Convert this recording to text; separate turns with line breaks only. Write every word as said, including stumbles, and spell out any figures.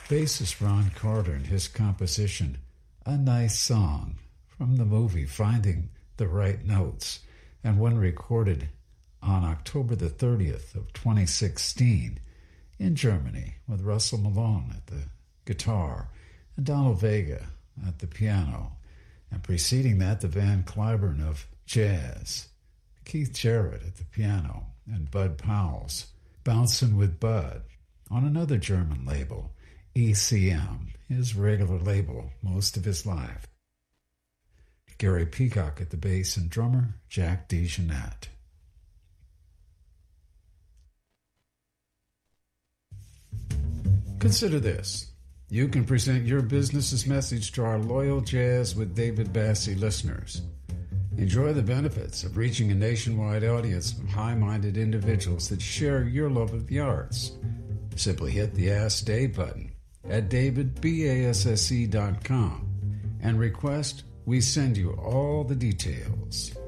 Bassist Ron Carter and his composition, A Nice Song, from the movie Finding the Right Notes, and one recorded on October the thirtieth of twenty sixteen in Germany with Russell Malone at the guitar and Donald Vega at the piano, and preceding that the Van Cliburn of jazz, Keith Jarrett at the piano, and Bud Powell's Bouncin' with Bud on another German label, E C M, his regular label most of his life. Gary Peacock at the bass and drummer Jack DeJohnette. Consider this. You can present your business's message to our loyal Jazz with David Bassie listeners. Enjoy the benefits of reaching a nationwide audience of high-minded individuals that share your love of the arts. Simply hit the Ask Dave button at david basse dot com and request we send you all the details.